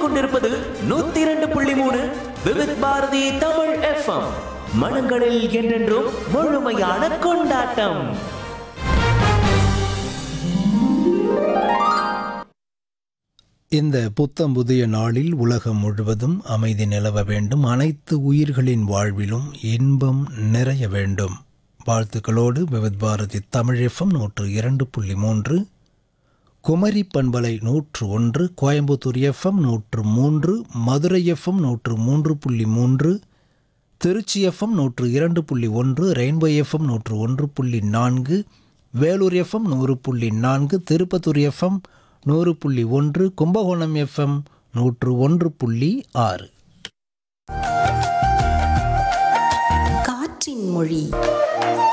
கேட்டுக்கொண்டிருப்பது 102.3 விவித் பாரதி தமிழ் FM. மனங்களில் என்றென்றும் முழுமையான கொண்டாட்டம். இந்த புத்தம் புதிய நாளில் உலகம் முழுவதும் அமைதி நிலவ வேண்டும், அனைத்து உயிர்களின் வாழ்விலும் இன்பம் நிறைய வேண்டும். வாழ்த்துக்களோடு விவித் பாரதி தமிழ் FM 102.3, குமரி பண்பலை 101, Coimbatore FM 103, Madurai FM 103.3, Trichy FM 102.1, rainbow FM 101.4, Vellore FM 100.4, Tirupattur FM 100.1, Kumbakonam FM 101.6. காற்றின் மொழி